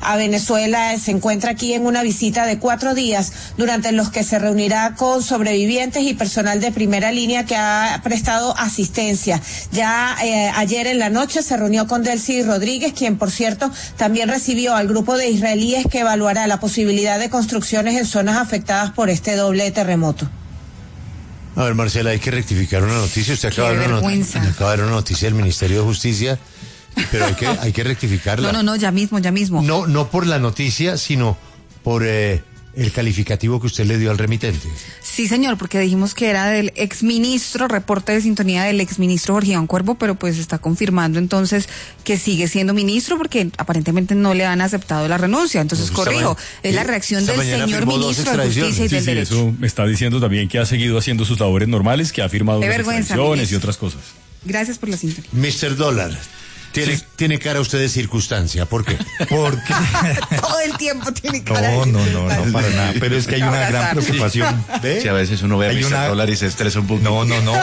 a Venezuela. Se encuentra aquí en una visita de 4 días, durante los que se reunirá con sobrevivientes y personal de primera línea que ha prestado asistencia. Ya ayer en la noche se reunió con Delcy Rodríguez, quien por cierto también recibió al grupo de israelíes que evaluará la posibilidad de construcciones en zonas afectadas por este doble terremoto. A ver, Marcela, hay que rectificar una noticia. Usted acaba de ver una noticia del Ministerio de Justicia, pero hay que rectificarla. No, ya mismo. No por la noticia, sino por el calificativo que usted le dio al remitente. Sí, señor, porque dijimos que era del exministro, reporte de sintonía del exministro Jorge Iván Cuervo, pero pues está confirmando entonces que sigue siendo ministro porque aparentemente no le han aceptado la renuncia. Entonces, corrijo, es la reacción del señor ministro de Justicia y del Derecho. Eso me está diciendo también que ha seguido haciendo sus labores normales, que ha firmado unas extradiciones y otras cosas. Gracias por la sintonía. Mr. Dólar. Tiene cara usted de circunstancia, ¿por qué? Porque todo el tiempo tiene cara de circunstancia. No, para nada, pero es que hay una gran preocupación. Si a veces uno ve a Mr. Dólar y se estresa un poco. No.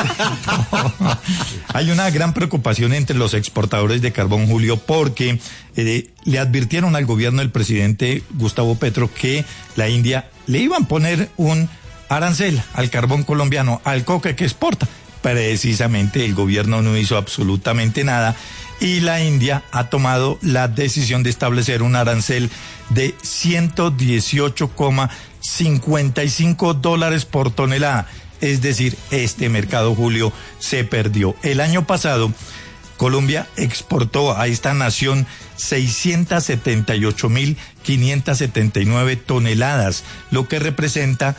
Hay una gran preocupación entre los exportadores de carbón, Julio, porque le advirtieron al gobierno del presidente Gustavo Petro que la India le iban a poner un arancel al carbón colombiano, al coque que exporta. Precisamente el gobierno no hizo absolutamente nada y la India ha tomado la decisión de establecer un arancel de $118,55 por tonelada. Es decir, este mercado, Julio, se perdió. El año pasado, Colombia exportó a esta nación 678.579 toneladas, lo que representa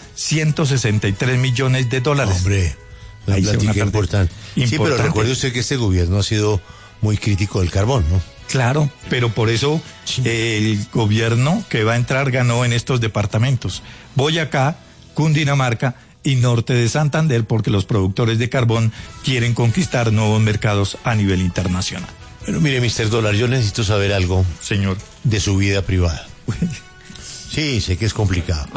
$163 millones. Hombre, la plática importante. Sí, pero recuerde usted que este gobierno ha sido muy crítico del carbón, ¿no? Claro, pero por eso el gobierno que va a entrar ganó en estos departamentos: Boyacá, Cundinamarca y norte de Santander, porque los productores de carbón quieren conquistar nuevos mercados a nivel internacional. Pero mire, Mr. Dólar, yo necesito saber algo, señor, de su vida privada. Sí, sé que es complicado.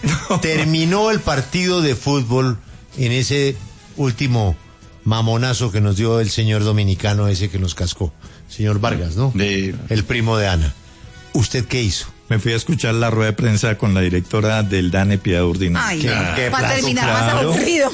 Terminó el partido de fútbol en ese último mamonazo que nos dio el señor dominicano ese que nos cascó, señor Vargas, ¿no? El primo de Ana. ¿Usted qué hizo? Me fui a escuchar la rueda de prensa con la directora del DANE, Piedad Urdina. Ay, para terminar más aburrido.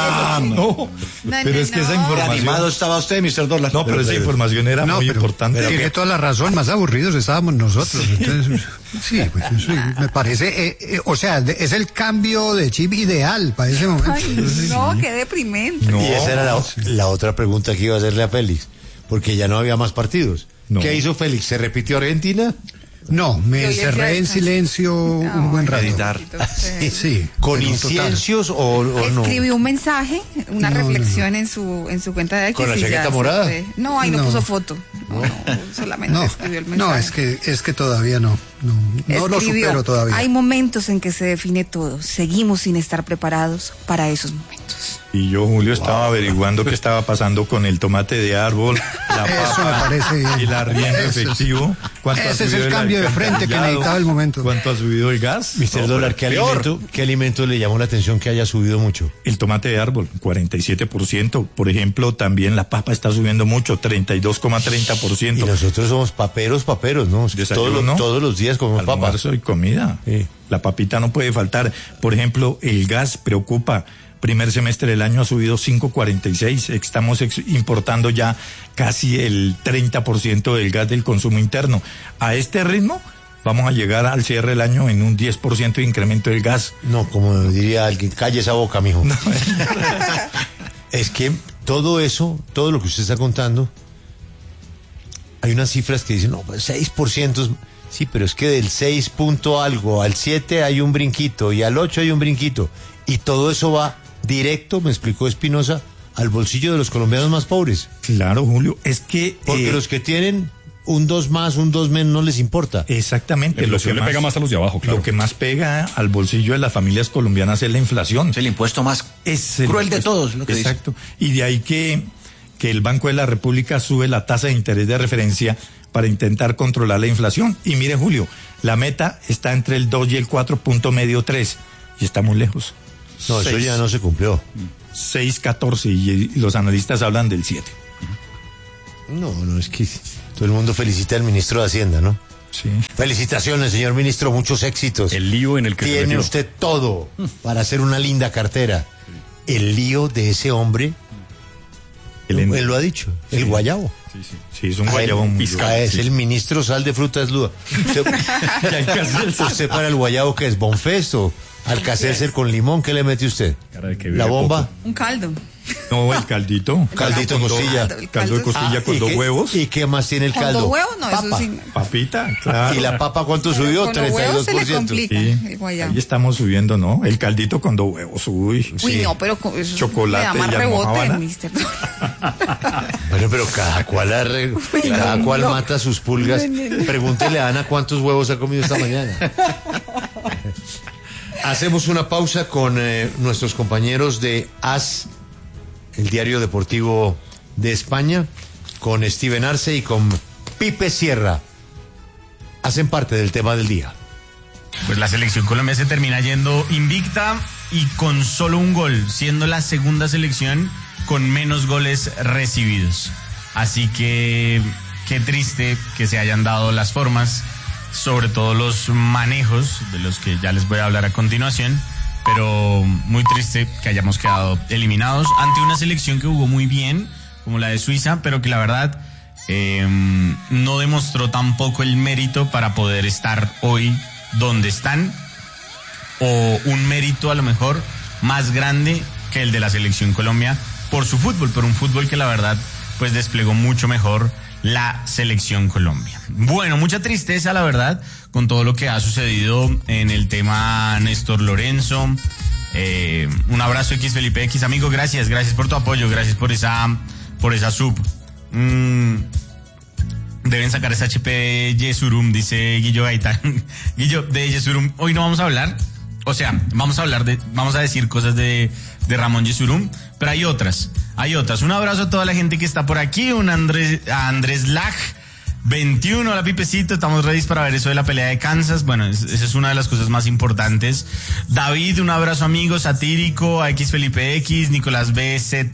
No, pero es que esa información... Animado estaba usted, Mr. Dólar. No, pero esa información era muy importante. Tiene toda la razón, más aburridos estábamos nosotros. Entonces, sí, pues sí, me parece, o sea, es el cambio de chip ideal para ese momento. Ay, no, qué deprimente. No, y esa era la otra pregunta que iba a hacerle a Félix, porque ya no había más partidos. No. ¿Qué hizo Félix? ¿Se repitió Argentina? No, me encerré en silencio un buen rato. Sí. ¿Con inciencios o no? Escribió un mensaje, una reflexión en su cuenta de X. ¿Con la chaqueta morada? No, ahí no puso foto. No, solamente escribió el mensaje. No, es que todavía no lo supero todavía. Hay momentos en que se define todo. Seguimos sin estar preparados para esos momentos. Y yo, Julio, estaba averiguando qué estaba pasando con el tomate de árbol, la eso me parece bien. Y el arriendo efectivo. Ese es el cambio de frente que necesitaba el momento. ¿Cuánto ha subido el gas? Mr. Dólar, ¿qué alimento le llamó la atención que haya subido mucho? El tomate de árbol, 47%. Por ejemplo, también la papa está subiendo mucho, 32,30%. Y nosotros somos paperos, ¿no? Todos los días comemos papa. Almuerzo y comida. Sí. La papita no puede faltar. Por ejemplo, el gas preocupa. Primer semestre del año ha subido 5,46. Estamos importando ya casi el 30% del gas del consumo interno. A este ritmo vamos a llegar al cierre del año en un 10% de incremento del gas. No, como diría alguien, calle esa boca, mijo. No. Es que todo eso, todo lo que usted está contando, hay unas cifras que dicen, no, pues 6%. Sí, pero es que del 6 punto algo al 7 hay un brinquito y al 8 hay un brinquito. Y todo eso va directo, me explicó Espinosa, al bolsillo de los colombianos más pobres. Claro, Julio, es que... Porque los que tienen un 2 más, un 2 menos, no les importa. Exactamente. Lo que le pega más a los de abajo, claro. Lo que más pega al bolsillo de las familias colombianas es la inflación. Es el impuesto más cruel de todos, lo que dice. Exacto. Y de ahí que el Banco de la República sube la tasa de interés de referencia para intentar controlar la inflación. Y mire, Julio, la meta está entre el 2 y el 4,3 y estamos lejos. No, 6. Eso ya no se cumplió. 6,14 y los analistas hablan del 7. No, es que todo el mundo felicita al ministro de Hacienda, ¿no? Sí. Felicitaciones, señor ministro, muchos éxitos. El lío en el que tiene usted todo para hacer una linda cartera. El lío de ese hombre, él lo ha dicho, sí. El guayabo. Sí, es un guayabo fiscal. Es el ministro Sal de Frutas Luda. Usted para el guayabo, ¿qué es? ¿Bonfest o Alka-Seltzer con limón? ¿Qué le mete usted? ¿La bomba? Poco. Un caldo. No, el caldito. Caldito de costilla. Caldo de costilla con 2 huevos. ¿Y qué más tiene el caldo? ¿Con 2 huevos? No, papa. Eso sí. Papita, claro. ¿Y la papa cuánto subió? Con 32%. Se le complica, sí. Ahí estamos subiendo, ¿no? El caldito con 2 huevos. Uy, no, pero eso chocolate le da más rebote, mister. Bueno, pero cada cual mata sus pulgas. Pregúntele a Ana cuántos huevos ha comido esta mañana. Hacemos una pausa con nuestros compañeros de AS, el diario deportivo de España, con Steven Arce y con Pipe Sierra. Hacen parte del tema del día. Pues la selección Colombia se termina yendo invicta y con solo un gol, siendo la segunda selección con menos goles recibidos. Así que qué triste que se hayan dado las formas, sobre todo los manejos, de los que ya les voy a hablar a continuación, pero muy triste que hayamos quedado eliminados ante una selección que jugó muy bien, como la de Suiza, pero que la verdad no demostró tampoco el mérito para poder estar hoy donde están, o un mérito a lo mejor más grande que el de la selección Colombia por su fútbol, por un fútbol que la verdad pues desplegó mucho mejor la selección Colombia. Bueno, mucha tristeza la verdad con todo lo que ha sucedido en el tema Néstor Lorenzo. Un abrazo X Felipe X, amigo, gracias por tu apoyo, gracias por esa sub. Deben sacar ese HP Yesurum, dice Guillo Gaitán. Guillo, de Yesurum hoy no vamos a hablar. O sea, vamos a decir cosas de Ramón Yesurum, pero hay otras. Un abrazo a toda la gente que está por aquí, a Andrés Lag 21, hola Pipecito, estamos ready para ver eso de la pelea de Kansas. Bueno, esa es una de las cosas más importantes. David, un abrazo amigo, Satírico, a X Felipe X, Nicolás BZ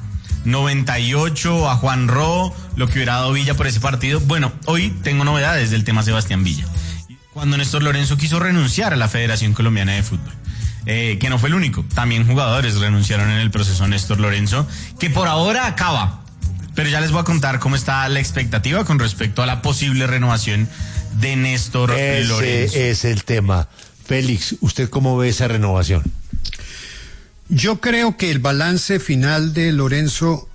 98, a Juan Ro, lo que hubiera dado Villa por ese partido. Bueno, hoy tengo novedades del tema Sebastián Villa. Cuando Néstor Lorenzo quiso renunciar a la Federación Colombiana de Fútbol, que no fue el único, también jugadores renunciaron en el proceso Néstor Lorenzo, que por ahora acaba, pero ya les voy a contar cómo está la expectativa con respecto a la posible renovación de Néstor Lorenzo. Ese es el tema. Félix, ¿usted cómo ve esa renovación? Yo creo que el balance final de Lorenzo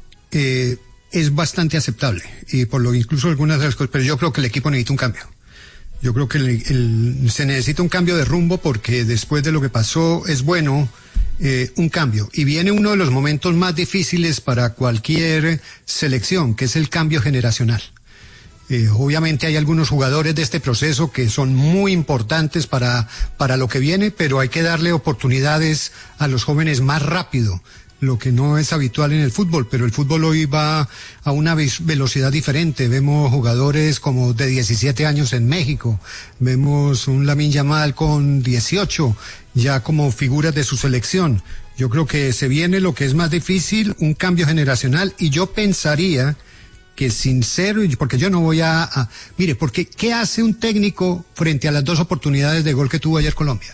es bastante aceptable, y por lo incluso algunas de las cosas, pero yo creo que el equipo necesita un cambio. Yo creo que se necesita un cambio de rumbo, porque después de lo que pasó es bueno un cambio. Y viene uno de los momentos más difíciles para cualquier selección, que es el cambio generacional. Obviamente hay algunos jugadores de este proceso que son muy importantes para lo que viene, pero hay que darle oportunidades a los jóvenes más rápido, lo que no es habitual en el fútbol, pero el fútbol hoy va a una velocidad diferente. Vemos jugadores como de 17 años en México, vemos un Lamine Yamal con 18, ya como figuras de su selección. Yo creo que se viene lo que es más difícil, un cambio generacional, y yo pensaría que sincero, porque yo no voy mire, porque ¿qué hace un técnico frente a las 2 oportunidades de gol que tuvo ayer Colombia?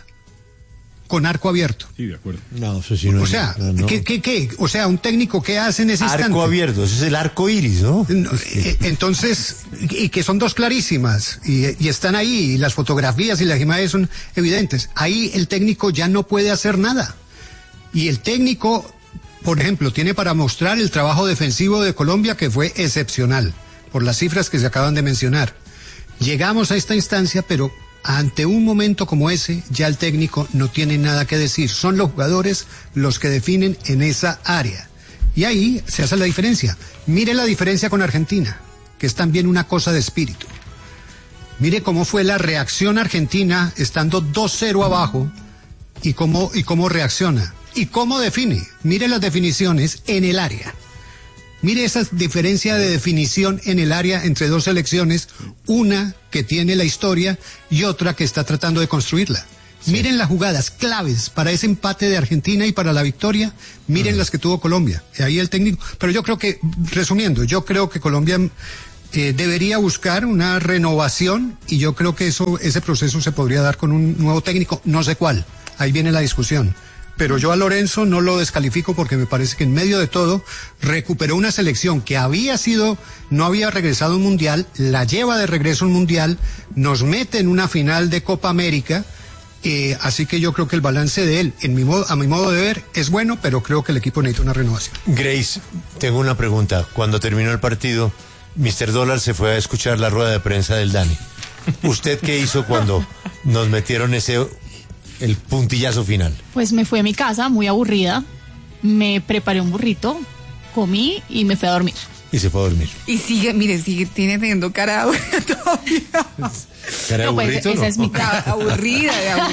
Con arco abierto. Sí, de acuerdo. No, eso sí no. O sea, no. ¿Qué? O sea, un técnico, ¿qué hace en ese instante? Arco abierto, ese es el arco iris, ¿no? Entonces, y que son 2 clarísimas, y están ahí, y las fotografías y las imágenes son evidentes. Ahí el técnico ya no puede hacer nada. Y el técnico, por ejemplo, tiene para mostrar el trabajo defensivo de Colombia, que fue excepcional, por las cifras que se acaban de mencionar. Llegamos a esta instancia, pero ante un momento como ese, ya el técnico no tiene nada que decir. Son los jugadores los que definen en esa área. Y ahí se hace la diferencia. Mire la diferencia con Argentina, que es también una cosa de espíritu. Mire cómo fue la reacción argentina estando 2-0 abajo, y cómo reacciona. Y cómo define. Mire las definiciones en el área. Mire esa diferencia de definición en el área entre 2 selecciones, una que tiene la historia y otra que está tratando de construirla. Sí. Miren las jugadas claves para ese empate de Argentina y para la victoria, miren las que tuvo Colombia. Y ahí el técnico, pero yo creo que, resumiendo, yo creo que Colombia debería buscar una renovación y yo creo que ese proceso se podría dar con un nuevo técnico, no sé cuál, ahí viene la discusión. Pero yo a Lorenzo no lo descalifico porque me parece que en medio de todo recuperó una selección que no había regresado a un mundial, la lleva de regreso a un mundial, nos mete en una final de Copa América, así que yo creo que el balance de él, a mi modo de ver, es bueno, pero creo que el equipo necesita una renovación. Grace, tengo una pregunta. Cuando terminó el partido, Mr. Dólar se fue a escuchar la rueda de prensa del Dani. ¿Usted qué hizo cuando nos metieron el puntillazo final? Pues me fui a mi casa muy aburrida, me preparé un burrito, comí y me fui a dormir. Y se fue a dormir. Y sigue teniendo cara todavía. ¿Cara de burrito? Esa es mi cara aburrida.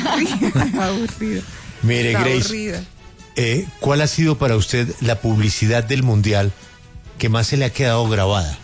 Mire, está Grace, aburrida. ¿Cuál ha sido para usted la publicidad del Mundial que más se le ha quedado grabada?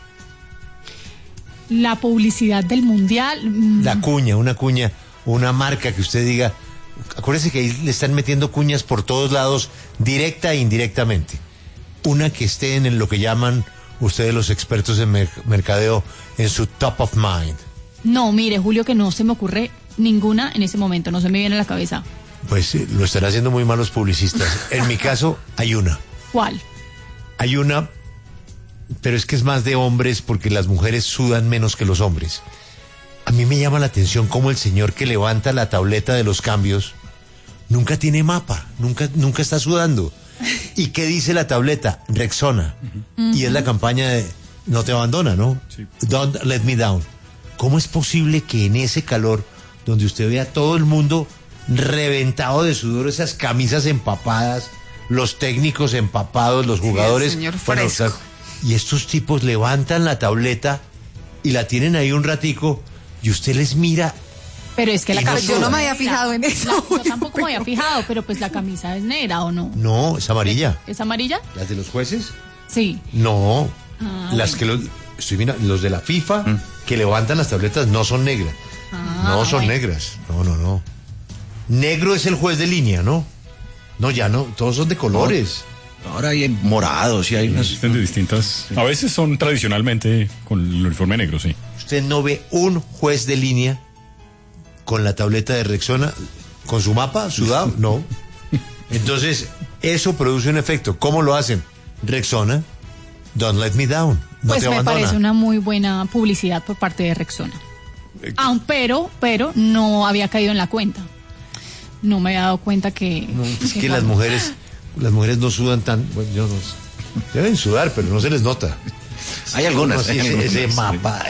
La publicidad del Mundial. Una cuña, una marca que usted diga. Acuérdese que ahí le están metiendo cuñas por todos lados, directa e indirectamente. Una que esté en lo que llaman ustedes los expertos en mercadeo, en su top of mind. No, mire, Julio, que no se me ocurre ninguna en ese momento, no se me viene a la cabeza. Pues lo están haciendo muy mal los publicistas. En mi caso, hay una. ¿Cuál? Hay una, pero es que es más de hombres porque las mujeres sudan menos que los hombres. A mí me llama la atención cómo el señor que levanta la tableta de los cambios nunca tiene mapa, nunca está sudando. ¿Y qué dice la tableta? Rexona. Uh-huh. Y es la campaña de No te abandona, ¿no? Sí. Don't let me down. ¿Cómo es posible que en ese calor, donde usted ve a todo el mundo reventado de sudor, esas camisas empapadas, los técnicos empapados, los jugadores... Sí, bueno, y estos tipos levantan la tableta y la tienen ahí un ratico y usted les mira... Pero es que la camisa... Yo no me había fijado en eso. Yo tampoco me había fijado, pero pues la camisa es negra, ¿o no? No, es amarilla. ¿Es amarilla? ¿Las de los jueces? Sí. No, las que estoy mirando, los de la FIFA que levantan las tabletas no son negras. No son negras. No. Negro es el juez de línea, ¿no? No, ya no, todos son de colores. No, ahora hay morados y hay unas... Existen de distintas... A veces son tradicionalmente con el uniforme negro, sí. Usted no ve un juez de línea con la tableta de Rexona, con su mapa sudado, no. Entonces, eso produce un efecto. ¿Cómo lo hacen? Rexona, don't let me down. No pues te me abandona. Parece una muy buena publicidad por parte de Rexona. Pero no había caído en la cuenta. No me había dado cuenta que... No, es que las mujeres no sudan tan... Bueno, yo no sé. Deben sudar, pero no se les nota. Hay algunas. No, ese mapa.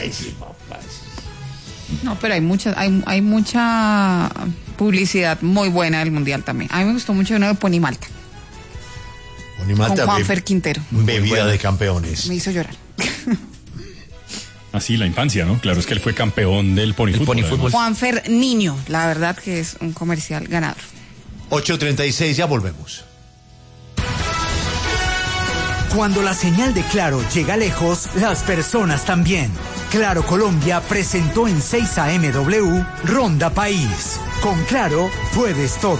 No, pero hay mucha publicidad muy buena del Mundial también. A mí me gustó mucho uno de Ponimalta. Ponimalta. Con Juanfer Quintero. Bebida de campeones. Me hizo llorar. Así, la infancia, ¿no? Claro, es que él fue campeón del ponifútbol. Juanfer Niño, la verdad que es un comercial ganador. 8:36, ya volvemos. Cuando la señal de Claro llega lejos, las personas también. Claro Colombia presentó en 6 AMW Ronda País. Con Claro, puedes todo.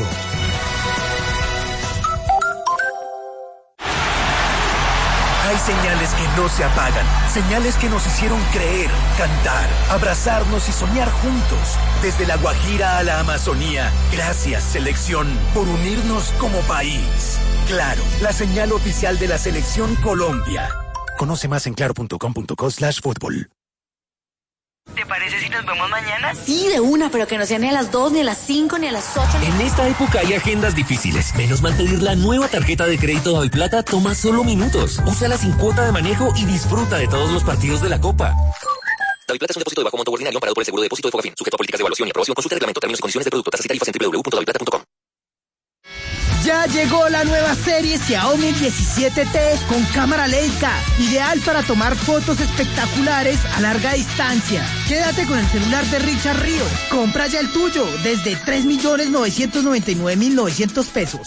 Hay señales que no se apagan, señales que nos hicieron creer, cantar, abrazarnos y soñar juntos. Desde la Guajira a la Amazonía, gracias selección por unirnos como país. Claro, la señal oficial de la selección Colombia. Conoce más en claro.com.co/fútbol. ¿Te parece si nos vemos mañana? Sí, de una, pero que no sea ni a las 2, ni a las 5, ni a las 8. En esta época hay agendas difíciles. Menos mal pedir la nueva tarjeta de crédito Daviplata toma solo minutos. Úsala sin cuota de manejo y disfruta de todos los partidos de la Copa. Daviplata es un depósito de bajo monto ordinario amparado por el seguro de depósito de Fogafín, sujeto a políticas de evaluación y aprobación. Consulta el reglamento, términos y condiciones de producto, tasas y tarifas en www.daviplata.com. Ya llegó la nueva serie Xiaomi 17T con cámara Leica, ideal para tomar fotos espectaculares a larga distancia. Quédate con el celular de Richard Ríos. Compra ya el tuyo desde 3.999.900 pesos.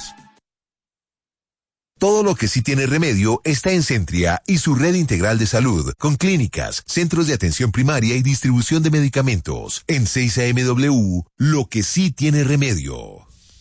Todo lo que sí tiene remedio está en Centria y su red integral de salud, con clínicas, centros de atención primaria y distribución de medicamentos. En 6 AMW, lo que sí tiene remedio.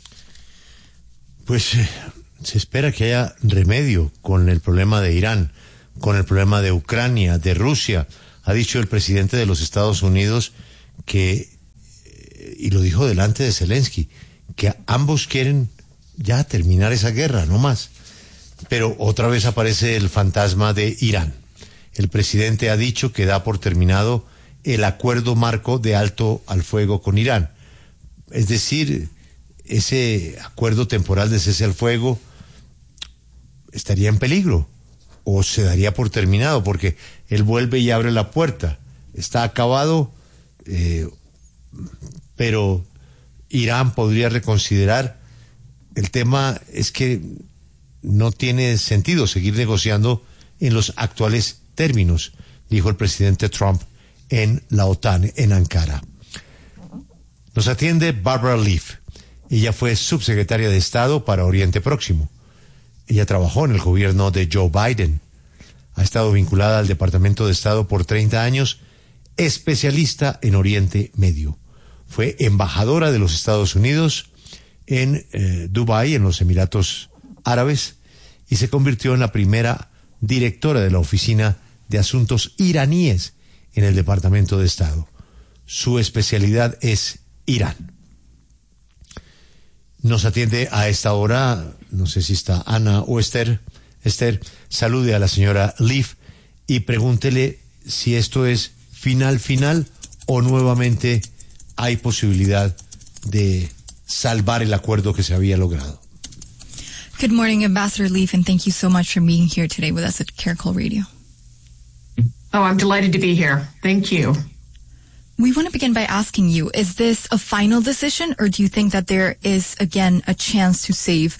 Pues se espera que haya remedio con el problema de Irán, con el problema de Ucrania, de Rusia. Ha dicho el presidente de los Estados Unidos que, y lo dijo delante de Zelensky, que ambos quieren ya terminar esa guerra, no más. Pero otra vez aparece el fantasma de Irán. El presidente ha dicho que da por terminado el acuerdo marco de alto al fuego con Irán. Es decir, ese acuerdo temporal de cese al fuego estaría en peligro o se daría por terminado, porque él vuelve y abre la puerta. Está acabado, pero Irán podría reconsiderar. El tema es que no tiene sentido seguir negociando en los actuales términos, dijo el presidente Trump en la OTAN en Ankara. Nos atiende Barbara Leaf. Ella fue subsecretaria de Estado para Oriente Próximo. Ella trabajó en el gobierno de Joe Biden. Ha estado vinculada al Departamento de Estado por 30 años, especialista en Oriente Medio. Fue embajadora de los Estados Unidos en Dubái, en los Emiratos Árabes, y se convirtió en la primera directora de la Oficina de Asuntos Iraníes en el Departamento de Estado. Su especialidad es Irán. Nos atiende a esta hora, no sé si está Ana o Esther. Esther, salude a la señora Leaf y pregúntele si esto es final o nuevamente hay posibilidad de salvar el acuerdo que se había logrado. Good morning, Ambassador Leaf, and thank you so much for being here today with us at Caracol Radio. Oh, I'm delighted to be here. Thank you. We want to begin by asking you, is this a final decision, or do you think that there is, again, a chance to save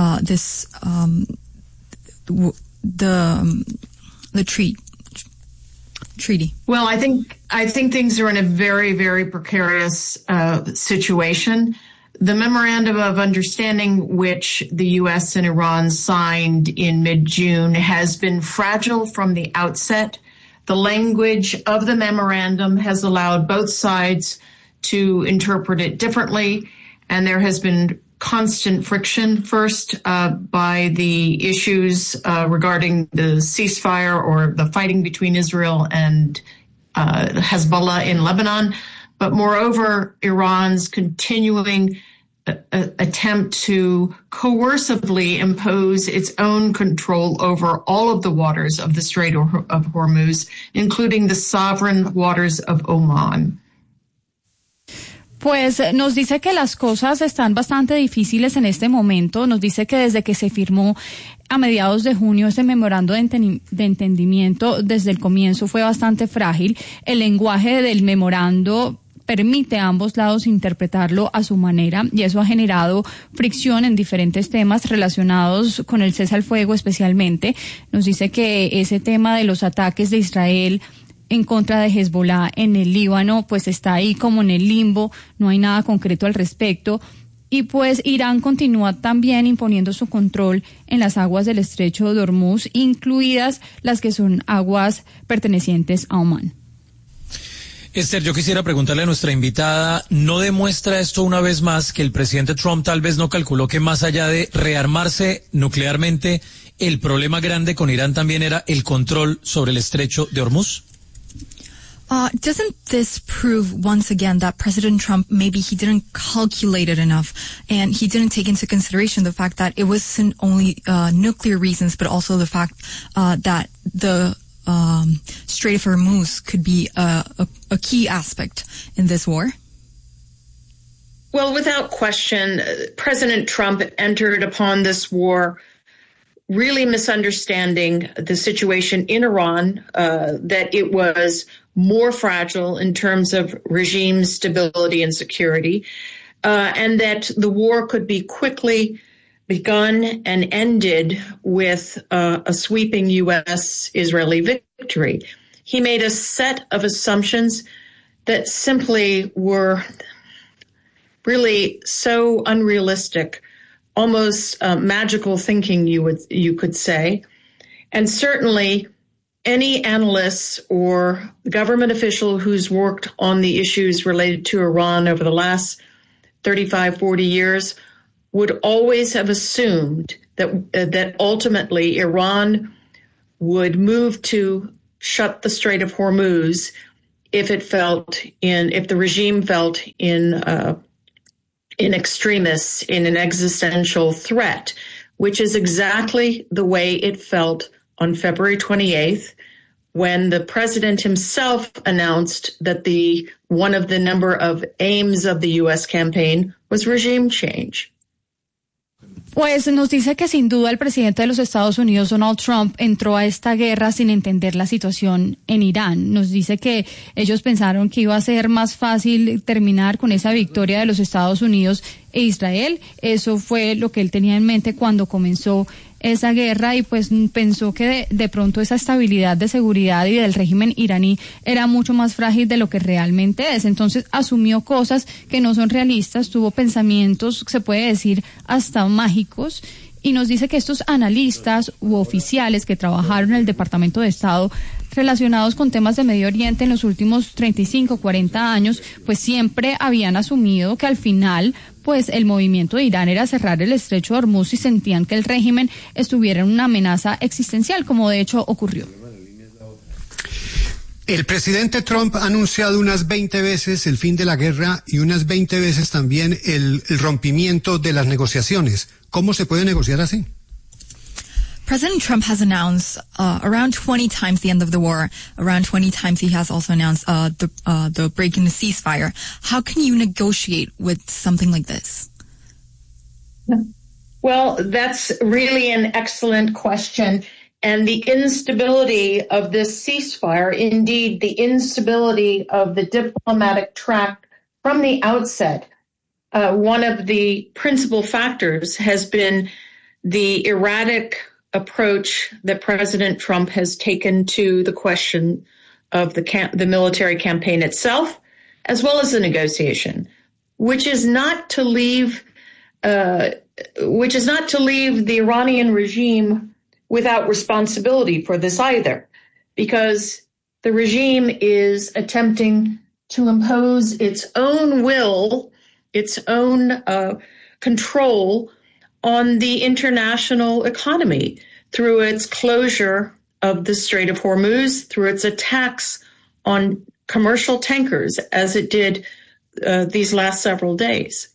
the treaty? Well, I think things are in a very, very precarious situation. The Memorandum of Understanding, which the U.S. and Iran signed in mid-June, has been fragile from the outset. The language of the memorandum has allowed both sides to interpret it differently, and there has been constant friction, first by the issues regarding the ceasefire or the fighting between Israel and Hezbollah in Lebanon, but moreover, Iran's continuing attempt to coercively impose its own control over all of the waters of the Strait of Hormuz, including the sovereign waters of Oman. Pues nos dice que las cosas están bastante difíciles en este momento. Nos dice que desde que se firmó a mediados de junio este memorando de entendimiento, desde el comienzo fue bastante frágil. El lenguaje del memorando permite a ambos lados interpretarlo a su manera y eso ha generado fricción en diferentes temas relacionados con el cese al fuego especialmente. Nos dice que ese tema de los ataques de Israel en contra de Hezbollah en el Líbano pues está ahí como en el limbo, no hay nada concreto al respecto. Y pues Irán continúa también imponiendo su control en las aguas del estrecho de Hormuz, incluidas las que son aguas pertenecientes a Omán. Esther, yo quisiera preguntarle a nuestra invitada, ¿no demuestra esto una vez más que el presidente Trump tal vez no calculó que más allá de rearmarse nuclearmente, el problema grande con Irán también era el control sobre el estrecho de Hormuz? Doesn't this prove once again that President Trump, maybe he didn't calculate it enough and he didn't take into consideration the fact that it wasn't only nuclear reasons, but also the fact that the Strait of Hormuz could be a key aspect in this war? Well, without question, President Trump entered upon this war really misunderstanding the situation in Iran, that it was more fragile in terms of regime stability and security, and that the war could be quickly begun and ended with a sweeping U.S.-Israeli victory. He made a set of assumptions that simply were really so unrealistic, almost magical thinking, you could say. And certainly any analyst or government official who's worked on the issues related to Iran over the last 35, 40 years would always have assumed that ultimately Iran would move to shut the Strait of Hormuz if the regime felt in extremis, in an existential threat, which is exactly the way it felt on February 28th, when the president himself announced that one of the number of aims of the U.S. campaign was regime change. Pues nos dice que sin duda el presidente de los Estados Unidos, Donald Trump, entró a esta guerra sin entender la situación en Irán. Nos dice que ellos pensaron que iba a ser más fácil terminar con esa victoria de los Estados Unidos e Israel. Eso fue lo que él tenía en mente cuando comenzó esa guerra, y pues pensó que de pronto esa estabilidad de seguridad y del régimen iraní era mucho más frágil de lo que realmente es. Entonces asumió cosas que no son realistas, tuvo pensamientos, se puede decir, hasta mágicos, y nos dice que estos analistas u oficiales que trabajaron en el Departamento de Estado relacionados con temas de Medio Oriente en los últimos 35, 40 años, pues siempre habían asumido que al final pues el movimiento de Irán era cerrar el estrecho de Hormuz y sentían que el régimen estuviera en una amenaza existencial, como de hecho ocurrió. El presidente Trump ha anunciado unas 20 veces el fin de la guerra y unas 20 veces también el rompimiento de las negociaciones. ¿Cómo se puede negociar así? President Trump has announced around 20 times the end of the war. Around 20 times he has also announced the break in the ceasefire. How can you negotiate with something like this? Well, that's really an excellent question. And the instability of this ceasefire, indeed the instability of the diplomatic track from the outset, one of the principal factors has been the erratic approach that President Trump has taken to the question of the military campaign itself, as well as the negotiation, which is not to leave the Iranian regime without responsibility for this either, because the regime is attempting to impose its own will, its own control on the international economy through its closure of the Strait of Hormuz, through its attacks on commercial tankers, as it did these last several days.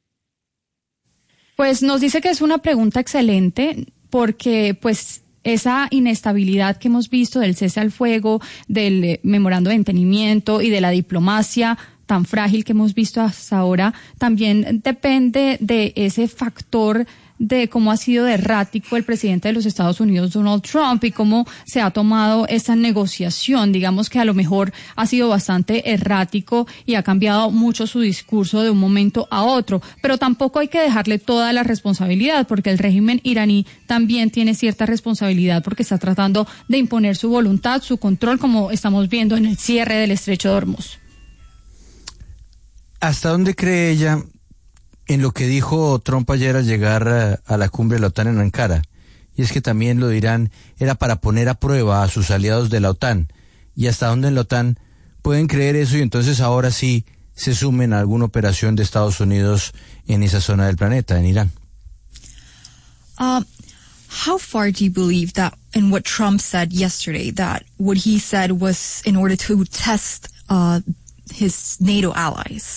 Pues nos dice que es una pregunta excelente, porque pues esa inestabilidad que hemos visto del cese al fuego, del memorando de entendimiento y de la diplomacia tan frágil que hemos visto hasta ahora, también depende de ese factor de cómo ha sido errático el presidente de los Estados Unidos, Donald Trump, y cómo se ha tomado esa negociación. Digamos que a lo mejor ha sido bastante errático y ha cambiado mucho su discurso de un momento a otro, pero tampoco hay que dejarle toda la responsabilidad, porque el régimen iraní también tiene cierta responsabilidad, porque está tratando de imponer su voluntad, su control, como estamos viendo en el cierre del estrecho de Hormuz. ¿Hasta dónde cree ella en lo que dijo Trump ayer al llegar a la cumbre de la OTAN en Ankara? Y es que también lo de Irán era para poner a prueba a sus aliados de la OTAN. ¿Y hasta dónde en la OTAN pueden creer eso y entonces ahora sí se sumen a alguna operación de Estados Unidos en esa zona del planeta, en Irán? How far do you believe that in what Trump said yesterday, that what he said was in order to test his NATO allies?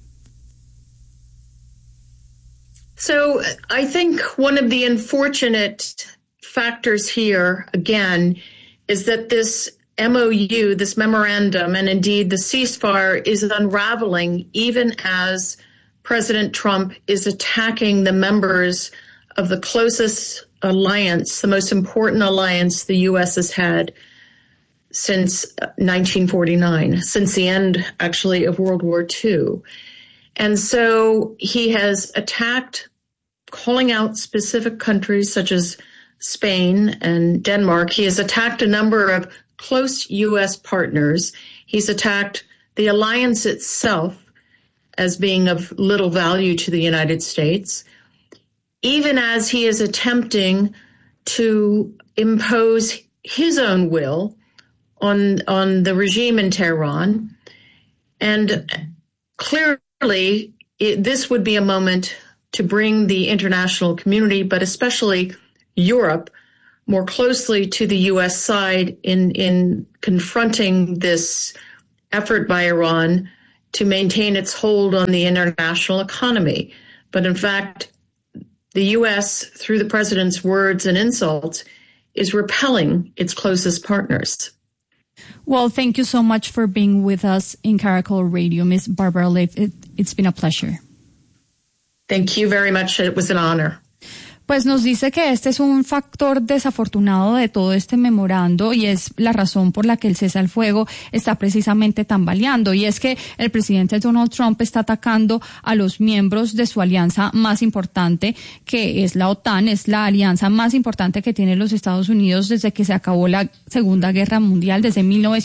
So I think one of the unfortunate factors here, again, is that this MOU, this memorandum, and indeed the ceasefire is unraveling even as President Trump is attacking the members of the closest alliance, the most important alliance the U.S. has had since 1949, since the end, actually, of World War II. And so he has attacked, calling out specific countries such as Spain and Denmark. He has attacked a number of close U.S. partners. He's attacked the alliance itself as being of little value to the United States, even as he is attempting to impose his own will on the regime in Tehran. And clearly, this would be a moment to bring the international community, but especially Europe, more closely to the U.S. side in confronting this effort by Iran to maintain its hold on the international economy. But in fact, the U.S., through the president's words and insults, is repelling its closest partners. Well, thank you so much for being with us in Caracol Radio, Ms. Barbara Leaf. It's been a pleasure. Thank you very much. It was an honor. Pues nos dice que este es un factor desafortunado de todo este memorando y es la razón por la que el cese al fuego está precisamente tambaleando, y es que el presidente Donald Trump está atacando a los miembros de su alianza más importante, que es la OTAN. Es la alianza más importante que tienen los Estados Unidos desde que se acabó la Segunda Guerra Mundial, desde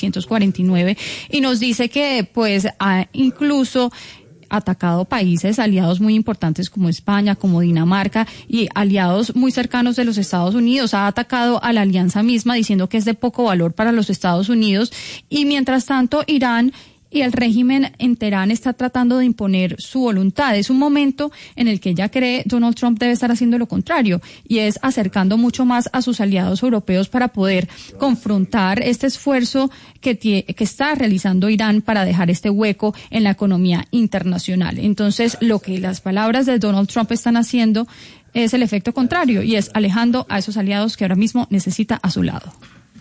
1949, y nos dice que pues ha incluso atacado países aliados muy importantes como España, como Dinamarca, y aliados muy cercanos de los Estados Unidos. Ha atacado a la alianza misma diciendo que es de poco valor para los Estados Unidos, y mientras tanto Irán y el régimen en Teherán está tratando de imponer su voluntad. Es un momento en el que ella cree Donald Trump debe estar haciendo lo contrario, y es acercando mucho más a sus aliados europeos para poder confrontar este esfuerzo que está realizando Irán para dejar este hueco en la economía internacional. Entonces, lo que las palabras de Donald Trump están haciendo es el efecto contrario, y es alejando a esos aliados que ahora mismo necesita a su lado.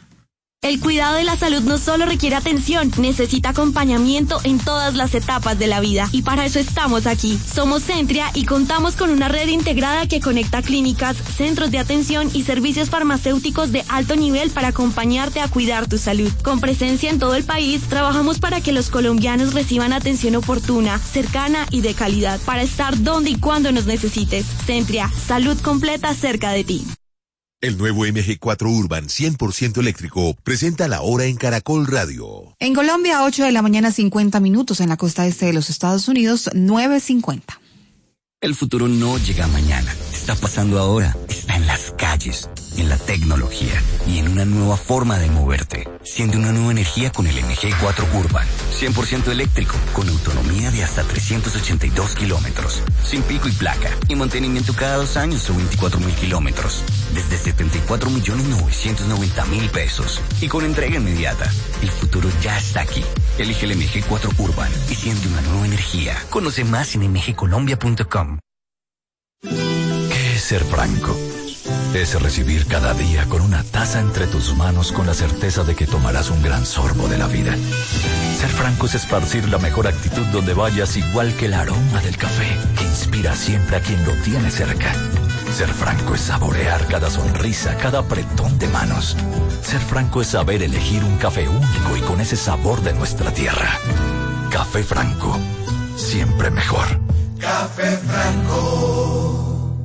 El cuidado de la salud no solo requiere atención, necesita acompañamiento en todas las etapas de la vida. Y para eso estamos aquí. Somos Centria y contamos con una red integrada que conecta clínicas, centros de atención y servicios farmacéuticos de alto nivel para acompañarte a cuidar tu salud. Con presencia en todo el país, trabajamos para que los colombianos reciban atención oportuna, cercana y de calidad, para estar donde y cuando nos necesites. Centria, salud completa cerca de ti. El nuevo MG4 Urban 100% eléctrico presenta la hora en Caracol Radio. En Colombia, 8 de la mañana, 50 minutos. En la costa este de los Estados Unidos, 9:50. El futuro no llega mañana. Está pasando ahora. Está en las calles, en la tecnología y en una nueva forma de moverte. Siente una nueva energía con el MG4 Urban. 100% eléctrico, con autonomía de hasta 382 kilómetros. Sin pico y placa. Y mantenimiento cada 2 años o 24.000 kilómetros. Desde 74.990.000 pesos. Y con entrega inmediata. El futuro ya está aquí. Elige el MG4 Urban y siente una nueva energía. Conoce más en mgcolombia.com. ¿Qué es ser franco? Es recibir cada día con una taza entre tus manos con la certeza de que tomarás un gran sorbo de la vida. Ser franco es esparcir la mejor actitud donde vayas, igual que el aroma del café que inspira siempre a quien lo tiene cerca. Ser franco es saborear cada sonrisa, cada apretón de manos. Ser franco es saber elegir un café único y con ese sabor de nuestra tierra. Café Franco, siempre mejor. Café Franco.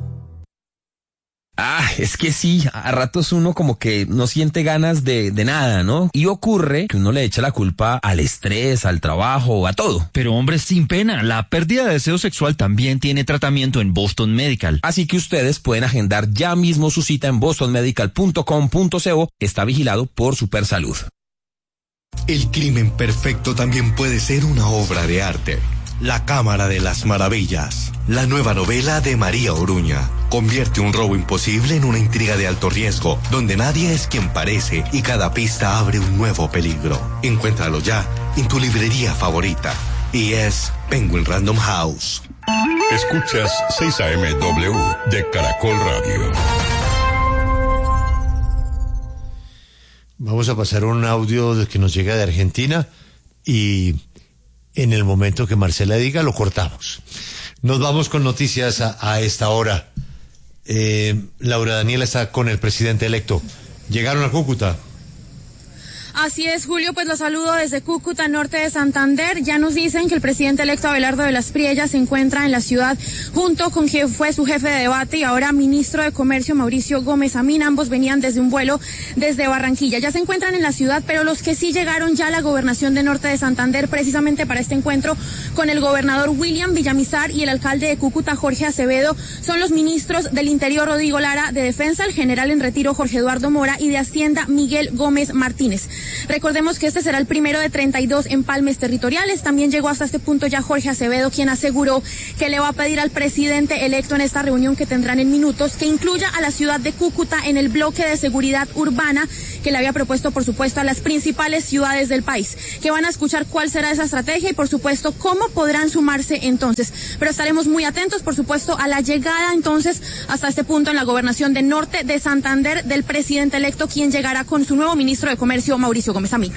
Es que sí, a ratos uno como que no siente ganas de nada, ¿no? Y ocurre que uno le echa la culpa al estrés, al trabajo, a todo. Pero hombre, sin pena, la pérdida de deseo sexual también tiene tratamiento en Boston Medical. Así que ustedes pueden agendar ya mismo su cita en bostonmedical.com.co. Está vigilado por Supersalud. El crimen perfecto también puede ser una obra de arte. La Cámara de las Maravillas, la nueva novela de María Oruña, convierte un robo imposible en una intriga de alto riesgo, donde nadie es quien parece y cada pista abre un nuevo peligro. Encuéntralo ya en tu librería favorita. Y es Penguin Random House. Escuchas 6 AM de Caracol Radio. Vamos a pasar un audio que nos llega de Argentina y en el momento que Marcela diga lo cortamos. Nos vamos con noticias a esta hora. Laura Daniela está con el presidente electo. ¿Llegaron a Cúcuta? Así es, Julio, pues los saludo desde Cúcuta, norte de Santander. Ya nos dicen que el presidente electo Abelardo de las Priellas se encuentra en la ciudad junto con quien fue su jefe de debate y ahora ministro de Comercio, Mauricio Gómez Amín. Ambos venían desde un vuelo desde Barranquilla. Ya se encuentran en la ciudad, pero los que sí llegaron ya a la gobernación de norte de Santander precisamente para este encuentro con el gobernador William Villamizar y el alcalde de Cúcuta, Jorge Acevedo, son los ministros del Interior, Rodrigo Lara, de Defensa, el general en retiro, Jorge Eduardo Mora, y de Hacienda, Miguel Gómez Martínez. Recordemos que este será el primero de 32 empalmes territoriales. También llegó hasta este punto ya Jorge Acevedo, quien aseguró que le va a pedir al presidente electo en esta reunión que tendrán en minutos que incluya a la ciudad de Cúcuta en el bloque de seguridad urbana que le había propuesto, por supuesto, a las principales ciudades del país, que van a escuchar cuál será esa estrategia y, por supuesto, cómo podrán sumarse entonces. Pero estaremos muy atentos, por supuesto, a la llegada entonces hasta este punto en la gobernación de Norte de Santander del presidente electo, quien llegará con su nuevo ministro de Comercio, Mauricio Gómez Amino.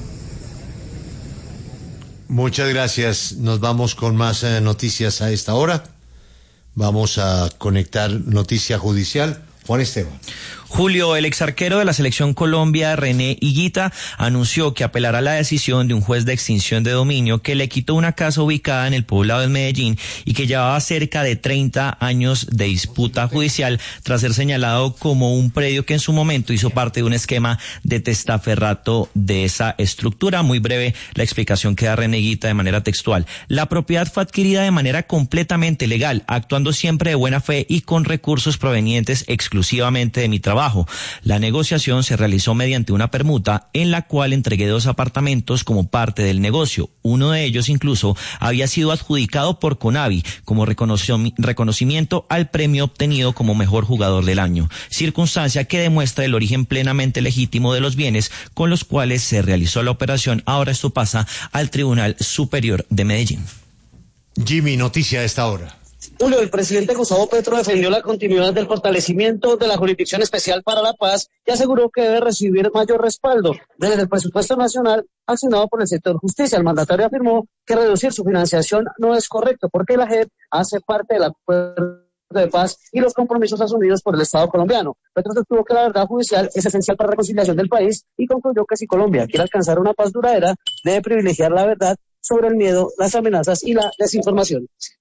Muchas gracias. Nos vamos con más noticias a esta hora. Vamos a conectar noticia judicial. Juan Esteban. Julio, el exarquero de la Selección Colombia, René Higuita, anunció que apelará a la decisión de un juez de extinción de dominio que le quitó una casa ubicada en el poblado de Medellín y que llevaba cerca de 30 años de disputa judicial tras ser señalado como un predio que en su momento hizo parte de un esquema de testaferrato de esa estructura. Muy breve la explicación que da René Higuita de manera textual. La propiedad fue adquirida de manera completamente legal, actuando siempre de buena fe y con recursos provenientes exclusivamente de mi trabajo. La negociación se realizó mediante una permuta en la cual entregué 2 apartamentos como parte del negocio. Uno de ellos incluso había sido adjudicado por Conavi como reconocimiento al premio obtenido como mejor jugador del año, circunstancia que demuestra el origen plenamente legítimo de los bienes con los cuales se realizó la operación. Ahora esto pasa al Tribunal Superior de Medellín. Jimmy, noticia a esta hora. Julio, el presidente Gustavo Petro defendió la continuidad del fortalecimiento de la Jurisdicción Especial para la Paz y aseguró que debe recibir mayor respaldo desde el presupuesto nacional asignado por el sector justicia. El mandatario afirmó que reducir su financiación no es correcto porque la JEP hace parte del acuerdo de paz y los compromisos asumidos por el Estado colombiano. Petro sostuvo que la verdad judicial es esencial para la reconciliación del país y concluyó que si Colombia quiere alcanzar una paz duradera, debe privilegiar la verdad sobre el miedo, las amenazas y la desinformación.